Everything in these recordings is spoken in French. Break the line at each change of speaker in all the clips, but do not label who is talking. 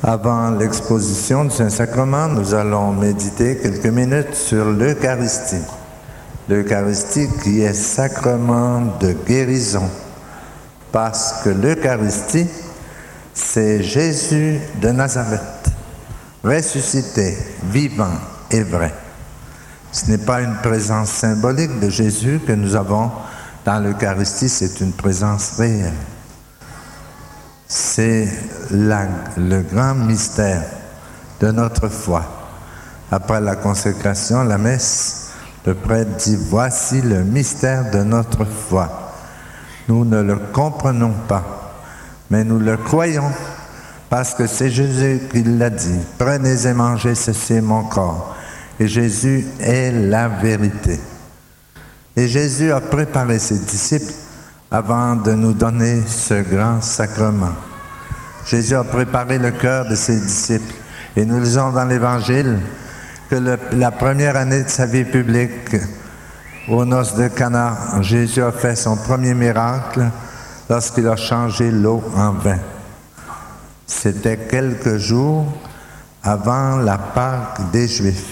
Avant l'exposition du Saint-Sacrement, nous allons méditer quelques minutes sur l'Eucharistie. L'Eucharistie qui est sacrement de guérison, parce que l'Eucharistie, c'est Jésus de Nazareth, ressuscité, vivant et vrai. Ce n'est pas une présence symbolique de Jésus que nous avons dans l'Eucharistie, c'est une présence réelle. C'est le grand mystère de notre foi. Après la consécration, la messe, le prêtre dit « Voici le mystère de notre foi ». Nous ne le comprenons pas, mais nous le croyons parce que c'est Jésus qui l'a dit. « Prenez et mangez, ceci est mon corps ». Et Jésus est la vérité. Et Jésus a préparé ses disciples avant de nous donner ce grand sacrement. Jésus a préparé le cœur de ses disciples. Et nous lisons dans l'Évangile que la première année de sa vie publique, aux noces de Cana, Jésus a fait son premier miracle lorsqu'il a changé l'eau en vin. C'était quelques jours avant la Pâque des Juifs.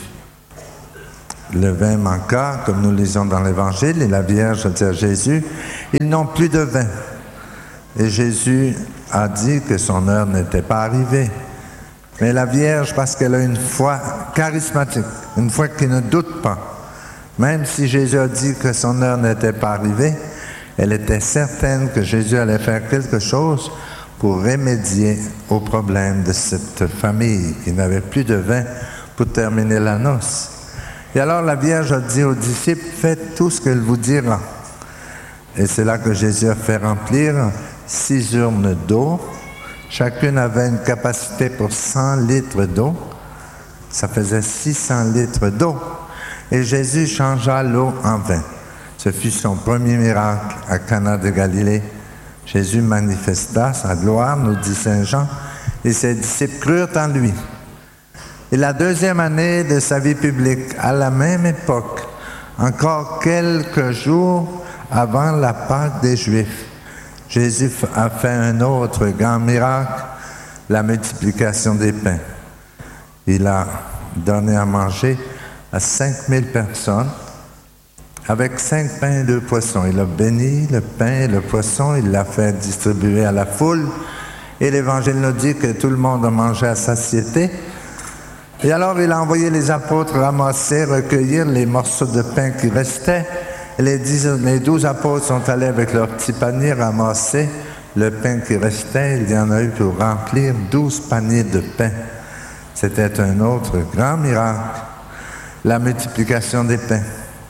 Le vin manqua, comme nous lisons dans l'Évangile, et la Vierge a dit à Jésus, « Ils n'ont plus de vin. » Et Jésus a dit que son heure n'était pas arrivée. Mais la Vierge, parce qu'elle a une foi charismatique, une foi qui ne doute pas, même si Jésus a dit que son heure n'était pas arrivée, elle était certaine que Jésus allait faire quelque chose pour remédier au problème de cette famille qui n'avait plus de vin pour terminer la noce. Et alors la Vierge a dit aux disciples, faites tout ce qu'elle vous dira. Et c'est là que Jésus a fait remplir 6 urnes d'eau. Chacune avait une capacité pour 100 litres d'eau. Ça faisait 600 litres d'eau. Et Jésus changea l'eau en vin. Ce fut son premier miracle à Cana de Galilée. Jésus manifesta sa gloire, nous dit Saint Jean, et ses disciples crurent en lui. Et la deuxième année de sa vie publique, à la même époque, encore quelques jours avant la Pâque des Juifs, Jésus a fait un autre grand miracle, la multiplication des pains. Il a donné à manger à 5000 personnes avec 5 pains et 2 poissons. Il a béni le pain et le poisson, il l'a fait distribuer à la foule. Et l'Évangile nous dit que tout le monde a mangé à satiété. Et alors il a envoyé les apôtres ramasser, recueillir les morceaux de pain qui restaient. Et les 12 apôtres sont allés avec leur petit panier ramasser le pain qui restait. Il y en a eu pour remplir 12 paniers de pain. C'était un autre grand miracle, la multiplication des pains.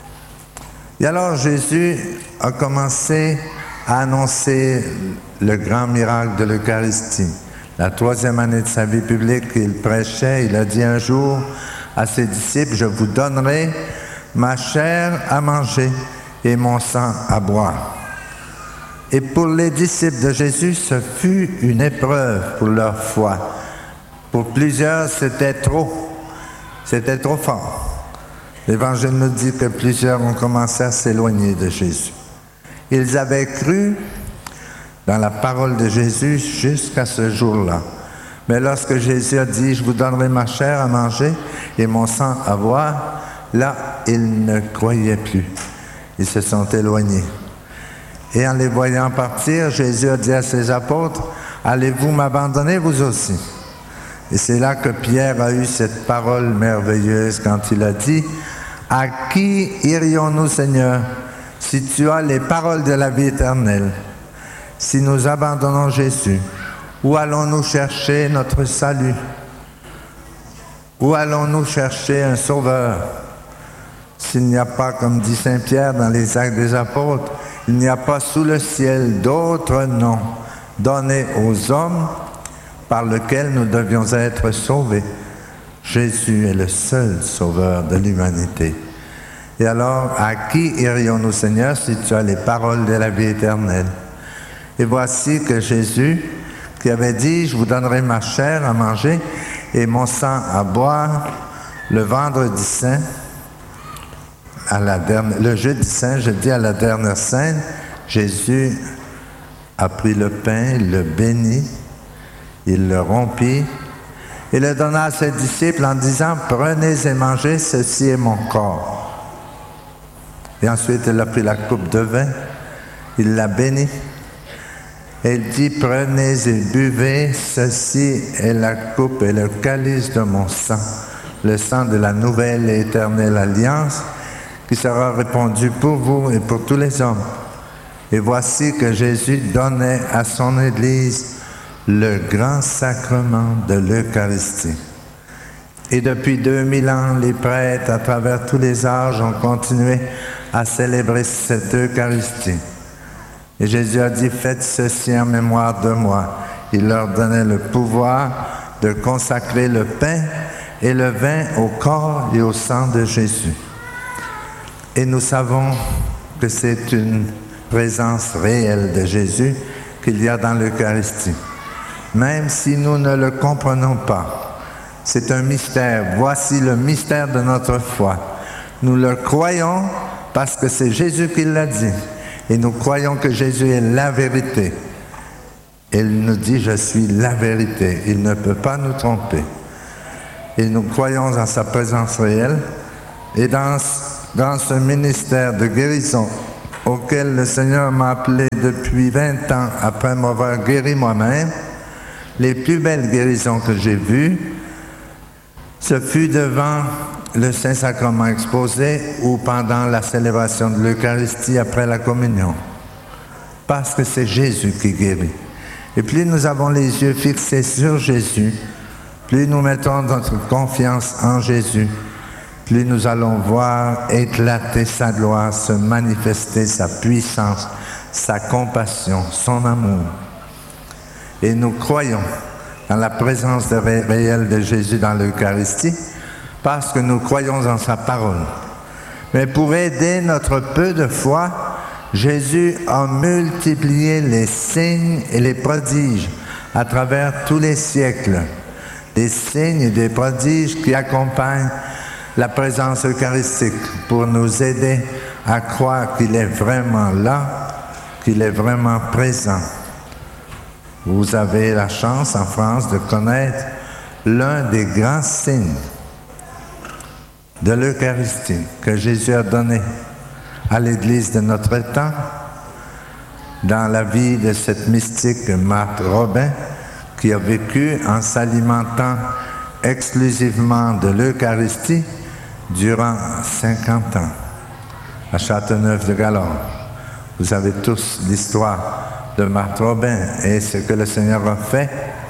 Et alors Jésus a commencé à annoncer le grand miracle de l'Eucharistie. La 3e année de sa vie publique, il prêchait, il a dit un jour à ses disciples, « Je vous donnerai ma chair à manger et mon sang à boire. » Et pour les disciples de Jésus, ce fut une épreuve pour leur foi. Pour plusieurs, c'était trop fort. L'Évangile nous dit que plusieurs ont commencé à s'éloigner de Jésus. Ils avaient cru dans la parole de Jésus jusqu'à ce jour-là. Mais lorsque Jésus a dit « Je vous donnerai ma chair à manger et mon sang à boire », là, ils ne croyaient plus. Ils se sont éloignés. Et en les voyant partir, Jésus a dit à ses apôtres « Allez-vous m'abandonner vous aussi ?» Et c'est là que Pierre a eu cette parole merveilleuse quand il a dit « À qui irions-nous, Seigneur, si tu as les paroles de la vie éternelle? Si nous abandonnons Jésus, où allons-nous chercher notre salut? Où allons-nous chercher un sauveur? S'il n'y a pas, comme dit Saint Pierre dans les Actes des Apôtres, il n'y a pas sous le ciel d'autre nom donné aux hommes par lequel nous devions être sauvés. Jésus est le seul sauveur de l'humanité. Et alors, à qui irions-nous, Seigneur, si tu as les paroles de la vie éternelle? Et voici que Jésus, qui avait dit « Je vous donnerai ma chair à manger et mon sang à boire », le vendredi saint, le jeudi saint, jeudi à la dernière scène, Jésus a pris le pain, il le bénit, il le rompit et le donna à ses disciples en disant, « Prenez et mangez, ceci est mon corps. » Et ensuite, il a pris la coupe de vin, il l'a bénie, et il dit, « Prenez et buvez, ceci est la coupe et le calice de mon sang, le sang de la nouvelle et éternelle alliance, qui sera répandu pour vous et pour tous les hommes. Et voici que Jésus donnait à son Église le grand sacrement de l'Eucharistie. Et depuis 2000 ans, les prêtres à travers tous les âges ont continué à célébrer cette Eucharistie. Et Jésus a dit, faites ceci en mémoire de moi. Il leur donnait le pouvoir de consacrer le pain et le vin au corps et au sang de Jésus. Et nous savons que c'est une présence réelle de Jésus qu'il y a dans l'Eucharistie. Même si nous ne le comprenons pas, c'est un mystère. Voici le mystère de notre foi. Nous le croyons parce que c'est Jésus qui l'a dit. Et nous croyons que Jésus est la vérité. Il nous dit, je suis la vérité. Il ne peut pas nous tromper. Et nous croyons en sa présence réelle. Et dans ce ministère de guérison auquel le Seigneur m'a appelé depuis 20 ans après m'avoir guéri moi-même, les plus belles guérisons que j'ai vues, ce fut devant le Saint-Sacrement exposé ou pendant la célébration de l'Eucharistie après la communion. Parce que c'est Jésus qui guérit. Et plus nous avons les yeux fixés sur Jésus, plus nous mettons notre confiance en Jésus, plus nous allons voir éclater sa gloire, se manifester sa puissance, sa compassion, son amour. Et nous croyons dans la présence réelle de Jésus dans l'Eucharistie parce que nous croyons en sa parole. Mais pour aider notre peu de foi, Jésus a multiplié les signes et les prodiges à travers tous les siècles. Des signes et des prodiges qui accompagnent la présence eucharistique pour nous aider à croire qu'il est vraiment là, qu'il est vraiment présent. Vous avez la chance en France de connaître l'un des grands signes de l'Eucharistie que Jésus a donné à l'Église de notre temps dans la vie de cette mystique Marthe Robin qui a vécu en s'alimentant exclusivement de l'Eucharistie durant 50 ans à Châteauneuf-de-Galorme. Vous savez tous l'histoire de Marthe Robin et ce que le Seigneur a fait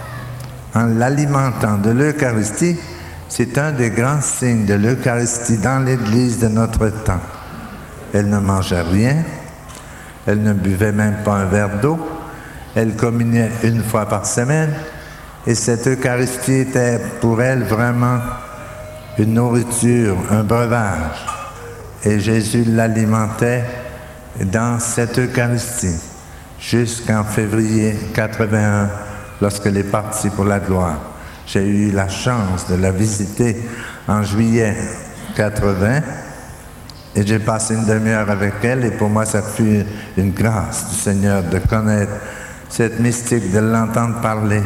en l'alimentant de l'Eucharistie, c'est un des grands signes de l'Eucharistie dans l'Église de notre temps. Elle ne mangeait rien, elle ne buvait même pas un verre d'eau, elle communiait une fois par semaine et cette Eucharistie était pour elle vraiment une nourriture, un breuvage. Et Jésus l'alimentait dans cette Eucharistie jusqu'en février 81, lorsqu'elle est partie pour la gloire. J'ai eu la chance de la visiter en juillet 80 et j'ai passé une demi-heure avec elle et pour moi ça fut une grâce du Seigneur de connaître cette mystique, de l'entendre parler,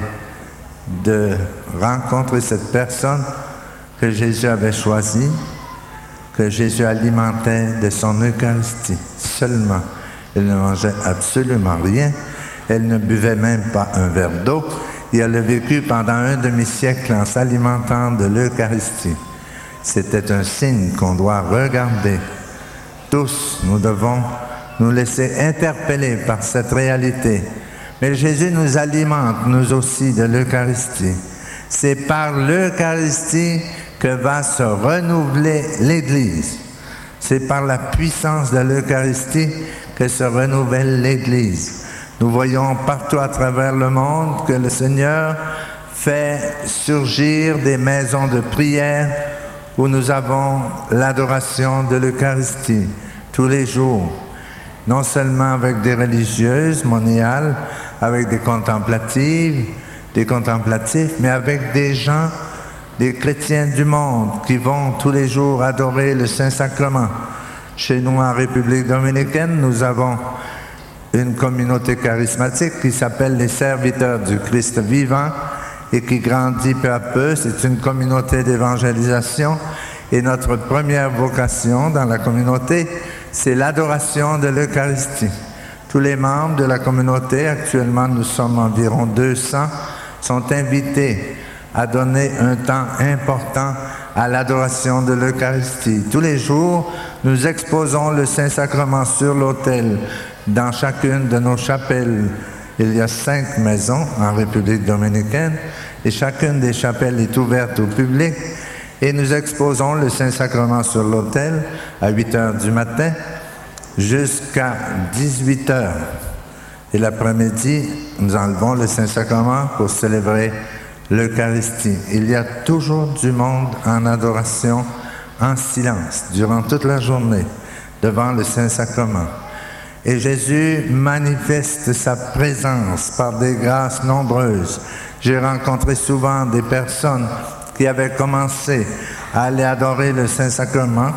de rencontrer cette personne que Jésus avait choisie, que Jésus alimentait de son Eucharistie seulement. Elle ne mangeait absolument rien. Elle ne buvait même pas un verre d'eau. Et elle a vécu pendant un demi-siècle en s'alimentant de l'Eucharistie. C'était un signe qu'on doit regarder. Tous, nous devons nous laisser interpeller par cette réalité. Mais Jésus nous alimente, nous aussi, de l'Eucharistie. C'est par l'Eucharistie que va se renouveler l'Église. C'est par la puissance de l'Eucharistie que se renouvelle l'Église. Nous voyons partout à travers le monde que le Seigneur fait surgir des maisons de prière où nous avons l'adoration de l'Eucharistie tous les jours. Non seulement avec des religieuses moniales, avec des contemplatives, des contemplatifs, mais avec des gens, des chrétiens du monde qui vont tous les jours adorer le Saint-Sacrement. Chez nous, en République dominicaine, nous avons une communauté charismatique qui s'appelle les serviteurs du Christ vivant et qui grandit peu à peu. C'est une communauté d'évangélisation et notre première vocation dans la communauté, c'est l'adoration de l'Eucharistie. Tous les membres de la communauté, actuellement nous sommes environ 200, sont invités à donner un temps important à l'adoration de l'Eucharistie. Tous les jours, nous exposons le Saint-Sacrement sur l'autel dans chacune de nos chapelles. Il y a 5 maisons en République dominicaine et chacune des chapelles est ouverte au public et nous exposons le Saint-Sacrement sur l'autel à 8 heures du matin jusqu'à 18 heures. Et l'après-midi, nous enlevons le Saint-Sacrement pour célébrer l'Eucharistie. Il y a toujours du monde en adoration, en silence, durant toute la journée, devant le Saint-Sacrement. Et Jésus manifeste sa présence par des grâces nombreuses. J'ai rencontré souvent des personnes qui avaient commencé à aller adorer le Saint-Sacrement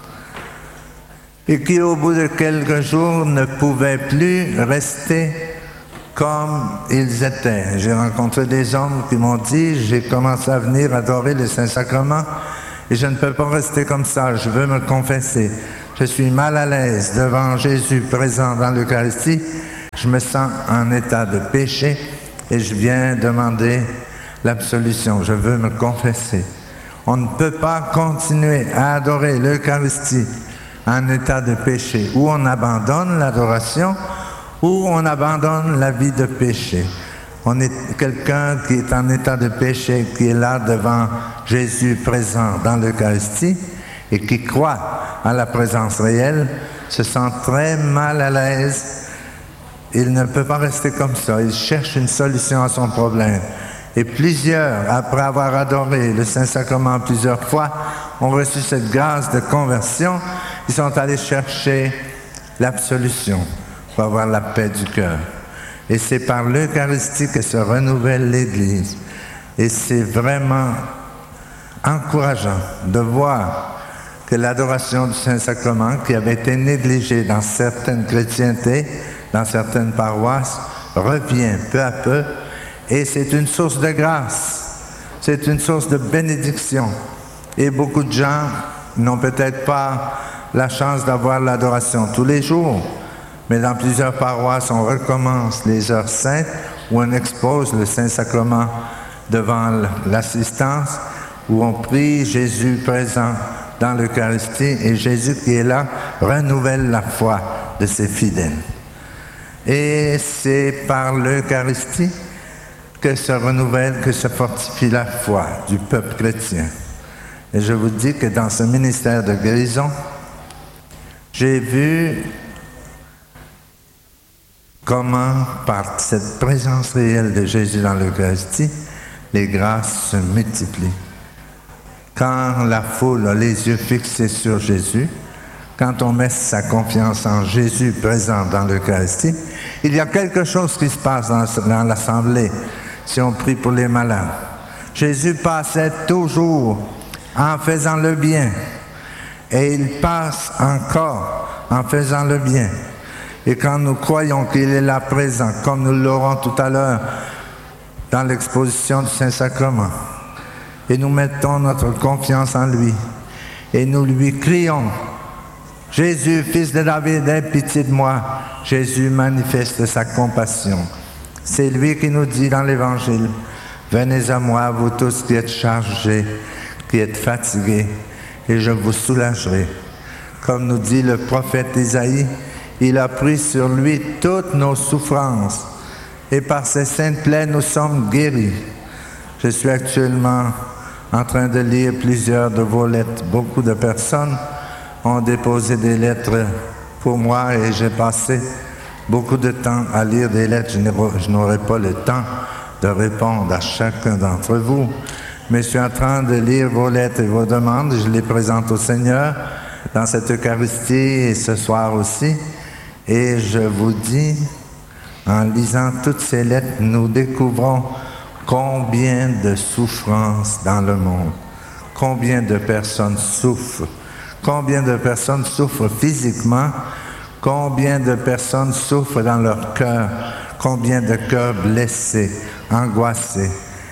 et qui, au bout de quelques jours, ne pouvaient plus rester comme ils étaient. J'ai rencontré des hommes qui m'ont dit « J'ai commencé à venir adorer le Saint-Sacrement et je ne peux pas rester comme ça, je veux me confesser. Je suis mal à l'aise devant Jésus présent dans l'Eucharistie, je me sens en état de péché et je viens demander l'absolution, je veux me confesser. » On ne peut pas continuer à adorer l'Eucharistie en état de péché, où on abandonne l'adoration, où on abandonne la vie de péché. On est quelqu'un qui est en état de péché, qui est là devant Jésus présent dans l'Eucharistie et qui croit à la présence réelle, se sent très mal à l'aise. Il ne peut pas rester comme ça. Il cherche une solution à son problème. Et plusieurs, après avoir adoré le Saint-Sacrement plusieurs fois, ont reçu cette grâce de conversion. Ils sont allés chercher l'absolution pour avoir la paix du cœur. Et c'est par l'Eucharistie que se renouvelle l'Église. Et c'est vraiment encourageant de voir que l'adoration du Saint-Sacrement, qui avait été négligée dans certaines chrétientés, dans certaines paroisses, revient peu à peu. Et c'est une source de grâce, c'est une source de bénédiction. Et beaucoup de gens n'ont peut-être pas la chance d'avoir l'adoration tous les jours, mais dans plusieurs paroisses, on recommence les heures saintes où on expose le Saint-Sacrement devant l'assistance, où on prie Jésus présent dans l'Eucharistie et Jésus qui est là renouvelle la foi de ses fidèles. Et c'est par l'Eucharistie que se renouvelle, que se fortifie la foi du peuple chrétien. Et je vous dis que dans ce ministère de guérison, j'ai vu comment, par cette présence réelle de Jésus dans l'Eucharistie, les grâces se multiplient. Quand la foule a les yeux fixés sur Jésus, quand on met sa confiance en Jésus présent dans l'Eucharistie, il y a quelque chose qui se passe dans l'assemblée si on prie pour les malades. Jésus passait toujours en faisant le bien et il passe encore en faisant le bien. Et quand nous croyons qu'il est là présent, comme nous l'aurons tout à l'heure dans l'exposition du Saint-Sacrement, et nous mettons notre confiance en lui, et nous lui crions, « Jésus, fils de David, aie pitié de moi », Jésus manifeste sa compassion. C'est lui qui nous dit dans l'Évangile, « Venez à moi, vous tous qui êtes chargés, qui êtes fatigués, et je vous soulagerai. » Comme nous dit le prophète Isaïe, il a pris sur lui toutes nos souffrances, et par ses saintes plaies, nous sommes guéris. Je suis actuellement en train de lire plusieurs de vos lettres. Beaucoup de personnes ont déposé des lettres pour moi et j'ai passé beaucoup de temps à lire des lettres. Je n'aurai pas le temps de répondre à chacun d'entre vous, mais je suis en train de lire vos lettres et vos demandes. Je les présente au Seigneur dans cette Eucharistie et ce soir aussi. Et je vous dis, en lisant toutes ces lettres, nous découvrons combien de souffrances dans le monde, combien de personnes souffrent, combien de personnes souffrent physiquement, combien de personnes souffrent dans leur cœur, combien de cœurs blessés, angoissés.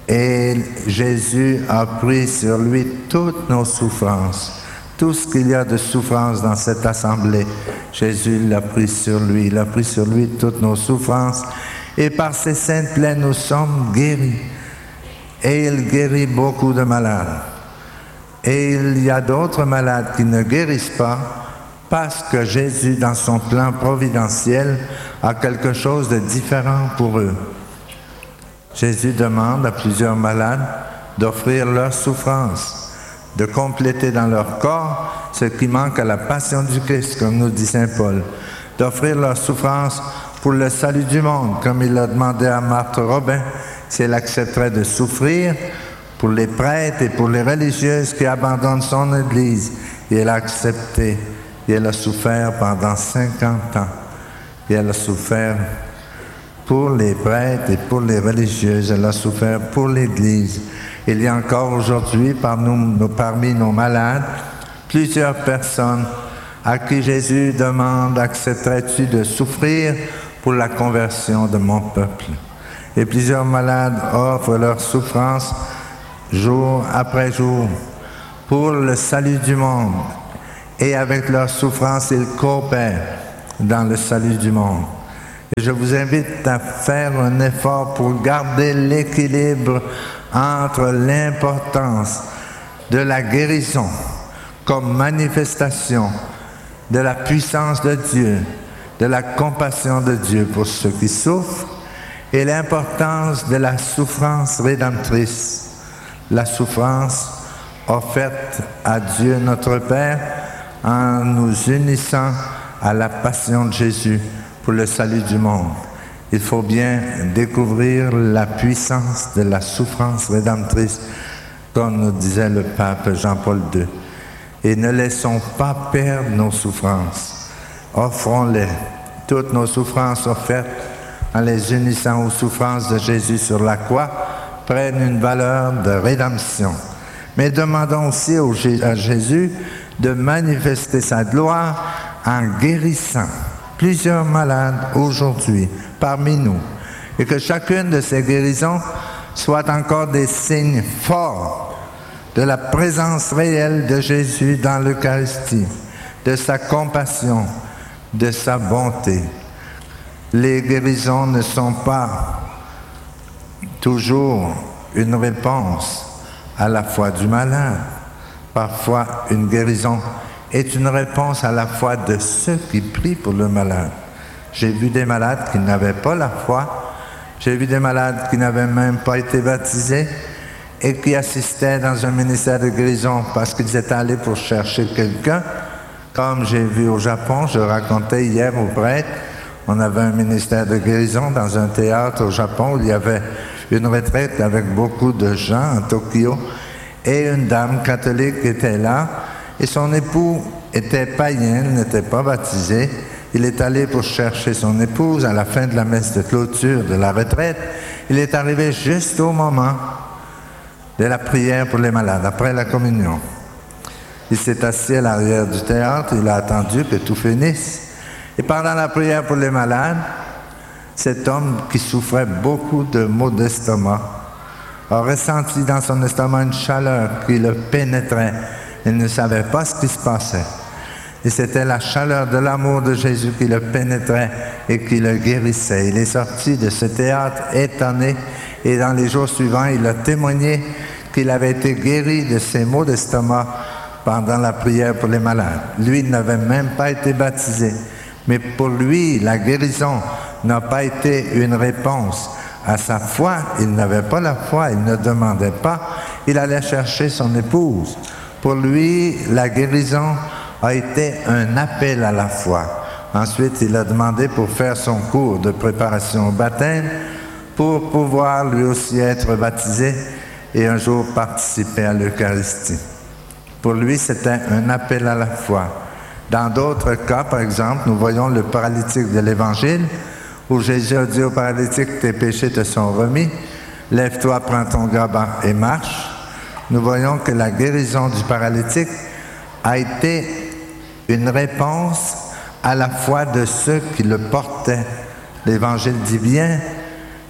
Et Jésus a pris sur lui toutes nos souffrances. Tout ce qu'il y a de souffrance dans cette assemblée, Jésus l'a pris sur lui. Il a pris sur lui toutes nos souffrances. Et par ses saintes plaies, nous sommes guéris. Et il guérit beaucoup de malades. Et il y a d'autres malades qui ne guérissent pas parce que Jésus, dans son plan providentiel, a quelque chose de différent pour eux. Jésus demande à plusieurs malades d'offrir leur souffrance, de compléter dans leur corps ce qui manque à la passion du Christ, comme nous dit saint Paul, d'offrir leur souffrance pour le salut du monde, comme il a demandé à Marthe Robin si elle accepterait de souffrir pour les prêtres et pour les religieuses qui abandonnent son Église. Et elle a accepté, et elle a souffert pendant 50 ans. Et elle a souffert pour les prêtres et pour les religieuses, elle a souffert pour l'Église. Il y a encore aujourd'hui parmi nos malades plusieurs personnes à qui Jésus demande: accepterais-tu de souffrir pour la conversion de mon peuple? Et plusieurs malades offrent leur souffrance jour après jour pour le salut du monde. Et avec leur souffrance, ils coopèrent dans le salut du monde. Et je vous invite à faire un effort pour garder l'équilibre entre l'importance de la guérison comme manifestation de la puissance de Dieu, de la compassion de Dieu pour ceux qui souffrent, et l'importance de la souffrance rédemptrice, la souffrance offerte à Dieu notre Père en nous unissant à la passion de Jésus pour le salut du monde. Il faut bien découvrir la puissance de la souffrance rédemptrice, comme nous disait le pape Jean-Paul II. Et ne laissons pas perdre nos souffrances. Offrons-les, toutes nos souffrances offertes en les unissant aux souffrances de Jésus sur la croix, prennent une valeur de rédemption. Mais demandons aussi à Jésus de manifester sa gloire en guérissant plusieurs malades aujourd'hui parmi nous, et que chacune de ces guérisons soit encore des signes forts de la présence réelle de Jésus dans l'Eucharistie, de sa compassion, de sa bonté. Les guérisons ne sont pas toujours une réponse à la foi du malade. Parfois, une guérison est une réponse à la foi de ceux qui prient pour le malade. J'ai vu des malades qui n'avaient pas la foi. J'ai vu des malades qui n'avaient même pas été baptisés et qui assistaient dans un ministère de guérison parce qu'ils étaient allés pour chercher quelqu'un. Comme j'ai vu au Japon, je racontais hier aux prêtres, on avait un ministère de guérison dans un théâtre au Japon où il y avait une retraite avec beaucoup de gens à Tokyo, et une dame catholique était là, et son époux était païen, n'était pas baptisé. Il est allé pour chercher son épouse à la fin de la messe de clôture de la retraite. Il est arrivé juste au moment de la prière pour les malades, après la communion. Il s'est assis à l'arrière du théâtre, il a attendu que tout finisse. Et pendant la prière pour les malades, cet homme qui souffrait beaucoup de maux d'estomac a ressenti dans son estomac une chaleur qui le pénétrait. Il ne savait pas ce qui se passait. Et c'était la chaleur de l'amour de Jésus qui le pénétrait et qui le guérissait. Il est sorti de ce théâtre étonné, et dans les jours suivants, il a témoigné qu'il avait été guéri de ses maux d'estomac pendant la prière pour les malades. Lui n'avait même pas été baptisé, mais pour lui, la guérison n'a pas été une réponse à sa foi. Il n'avait pas la foi, il ne demandait pas, il allait chercher son épouse. Pour lui, la guérison a été un appel à la foi. Ensuite, il a demandé pour faire son cours de préparation au baptême, pour pouvoir lui aussi être baptisé et un jour participer à l'Eucharistie. Pour lui, c'était un appel à la foi. Dans d'autres cas, par exemple, nous voyons le paralytique de l'Évangile, où Jésus a dit au paralytique: tes péchés te sont remis, lève-toi, prends ton grabat et marche. Nous voyons que la guérison du paralytique a été une réponse à la foi de ceux qui le portaient. L'Évangile dit bien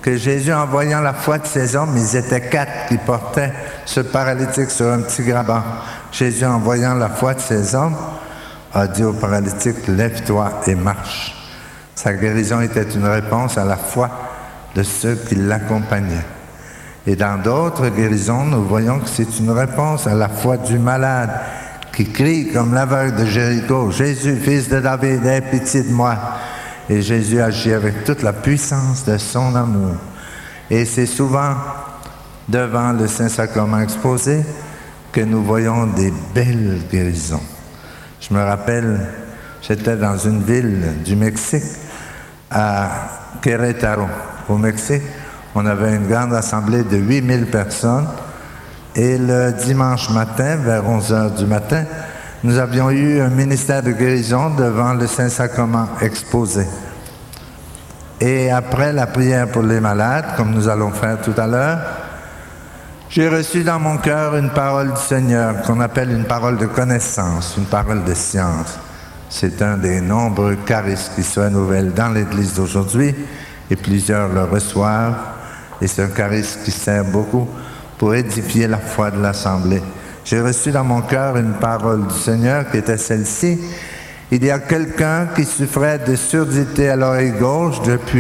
que Jésus, en voyant la foi de ces hommes, ils étaient 4 qui portaient ce paralytique sur un petit grabat. Jésus, en voyant la foi de ces hommes, a dit au paralytique, lève-toi et marche. Sa guérison était une réponse à la foi de ceux qui l'accompagnaient. Et dans d'autres guérisons, nous voyons que c'est une réponse à la foi du malade qui crie comme l'aveugle de Jéricho, « Jésus, fils de David, aie pitié de moi ». Et Jésus agit avec toute la puissance de son amour. Et c'est souvent devant le Saint-Sacrement exposé que nous voyons des belles guérisons. Je me rappelle, j'étais dans une ville du Mexique, à Querétaro, au Mexique. On avait une grande assemblée de 8000 personnes. Et le dimanche matin, vers 11h du matin, nous avions eu un ministère de guérison devant le Saint-Sacrement exposé. Et après la prière pour les malades, comme nous allons faire tout à l'heure, j'ai reçu dans mon cœur une parole du Seigneur qu'on appelle une parole de connaissance, une parole de science. C'est un des nombreux charismes qui se renouvellent dans l'Église d'aujourd'hui et plusieurs le reçoivent. Et c'est un charisme qui sert beaucoup pour édifier la foi de l'Assemblée. J'ai reçu dans mon cœur une parole du Seigneur qui était celle-ci. Il y a quelqu'un qui souffrait de surdité à l'oreille gauche depuis